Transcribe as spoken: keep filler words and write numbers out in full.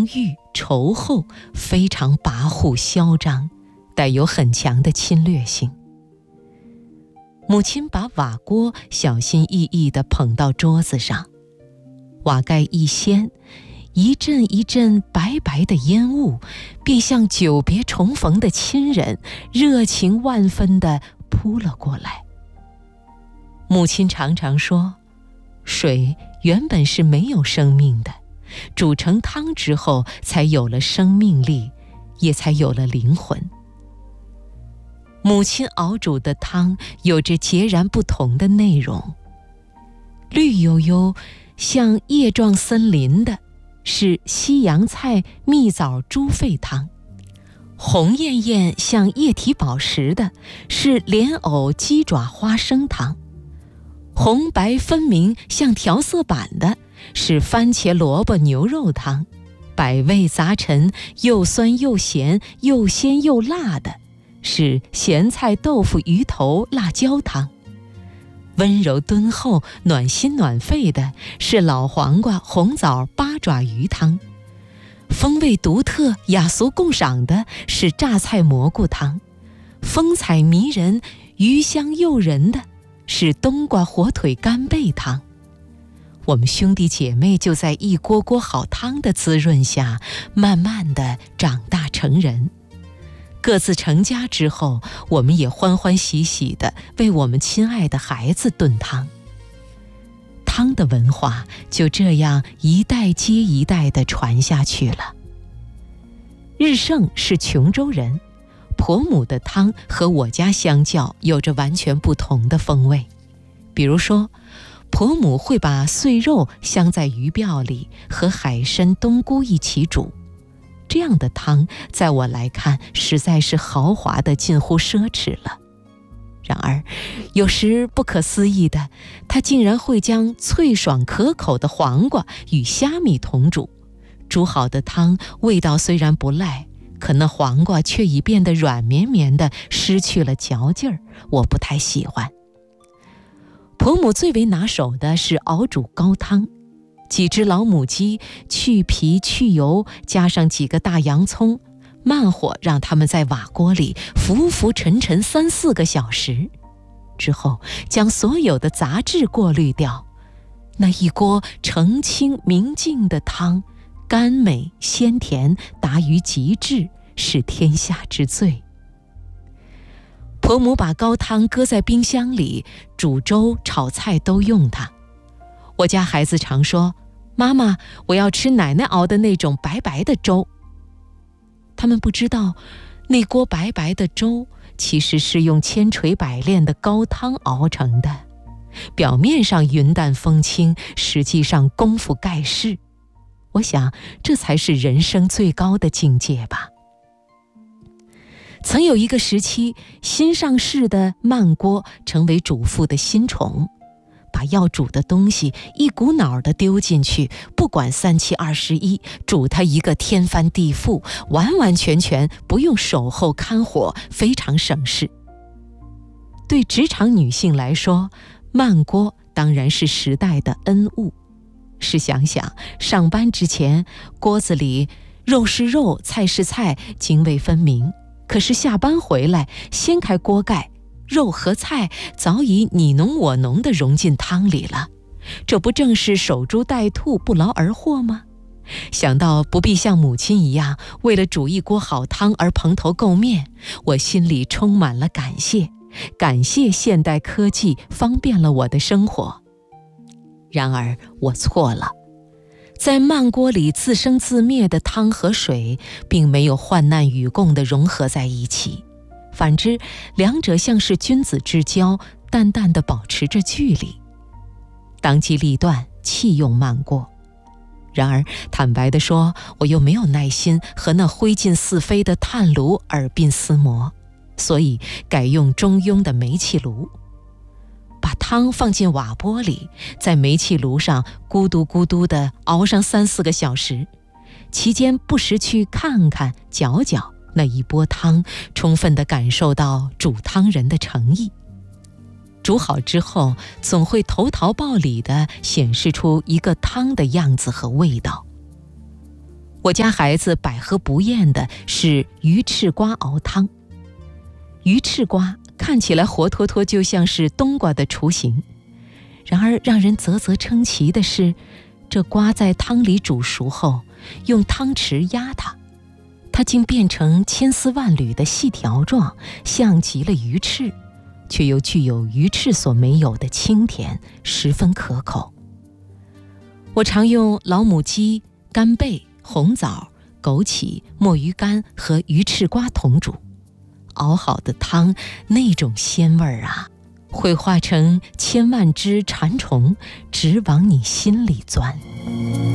浓郁稠厚，非常跋扈嚣张，带有很强的侵略性。母亲把瓦锅小心翼翼地捧到桌子上，瓦盖一掀，一阵一阵白白的烟雾，便像久别重逢的亲人，热情万分地扑了过来。母亲常常说，水原本是没有生命的，煮成汤之后才有了生命力，也才有了灵魂。母亲熬煮的汤有着截然不同的内容，绿油油像叶状森林的是西洋菜蜜枣猪肺汤，红艳艳像液体宝石的是莲藕鸡爪花生汤，红白分明像调色板的是番茄萝卜牛肉汤，百味杂陈，又酸又咸，又鲜又辣的是咸菜豆腐鱼头辣椒汤，温柔敦厚暖心暖肺的是老黄瓜红枣八爪鱼汤，风味独特雅俗共赏的是榨菜蘑菇汤，风采迷人鱼香诱人的是冬瓜火腿干贝汤。我们兄弟姐妹就在一锅锅好汤的滋润下，慢慢地长大成人。各自成家之后，我们也欢欢喜喜地为我们亲爱的孩子炖汤。汤的文化就这样一代接一代地传下去了。日盛是琼州人，婆母的汤和我家相较有着完全不同的风味。比如说，婆母会把碎肉镶在鱼鳔里，和海参冬菇一起煮，这样的汤在我来看实在是豪华的近乎奢侈了。然而有时不可思议的，他竟然会将脆爽可口的黄瓜与虾米同煮，煮好的汤味道虽然不赖，可那黄瓜却已变得软绵绵的，失去了嚼劲儿，我不太喜欢。婆母最为拿手的是熬煮高汤，几只老母鸡去皮去油，加上几个大洋葱，慢火让它们在瓦锅里浮浮沉沉三四个小时，之后将所有的杂质过滤掉，那一锅澄清明净的汤，甘美鲜甜，达于极致，是天下之最。婆母把高汤搁在冰箱里，煮粥炒菜都用它。我家孩子常说，妈妈，我要吃奶奶熬的那种白白的粥。他们不知道，那锅白白的粥其实是用千锤百炼的高汤熬成的，表面上云淡风轻，实际上功夫盖世。我想这才是人生最高的境界吧。曾有一个时期，新上市的慢锅成为主妇的新宠，把要煮的东西一股脑地丢进去，不管三七二十一，煮它一个天翻地覆，完完全全不用守候看火，非常省事。对职场女性来说，慢锅当然是时代的恩物。试想想，上班之前锅子里肉是肉，菜是菜，泾渭分明，可是下班回来掀开锅盖，肉和菜早已你侬我侬地融进汤里了，这不正是守株待兔，不劳而获吗？想到不必像母亲一样为了煮一锅好汤而蓬头垢面，我心里充满了感谢，感谢现代科技方便了我的生活。然而我错了，在慢锅里自生自灭的汤和水并没有患难与共地融合在一起，反之，两者像是君子之交，淡淡地保持着距离。当机立断，弃用慢锅。然而坦白地说，我又没有耐心和那灰烬四飞的炭炉耳鬓厮磨，所以改用中庸的煤气炉。把汤放进瓦钵里，在煤气炉上咕嘟咕嘟地熬上三四个小时，期间不时去看看搅搅那一钵汤，充分地感受到煮汤人的诚意。煮好之后，总会投桃报李地显示出一个汤的样子和味道。 我家孩子百喝不厌的是鱼翅瓜熬汤。鱼翅瓜看起来活脱脱就像是冬瓜的雏形，然而让人啧啧称奇的是，这瓜在汤里煮熟后，用汤匙压它，它竟变成千丝万缕的细条状，像极了鱼翅，却又具有鱼翅所没有的清甜，十分可口。我常用老母鸡、干贝、红枣、枸杞、墨鱼干和鱼翅瓜同煮，熬好的汤，那种鲜味儿啊，会化成千万只馋虫，直往你心里钻。